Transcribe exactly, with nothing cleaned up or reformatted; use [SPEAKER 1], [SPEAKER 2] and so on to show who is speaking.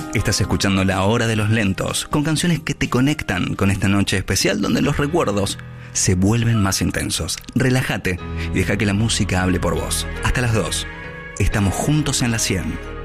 [SPEAKER 1] Estás escuchando La Hora de los Lentos, con canciones que te conectan con esta noche especial donde los recuerdos se vuelven más intensos. Relájate y deja que la música hable por vos. Hasta las dos. Estamos juntos en la cien.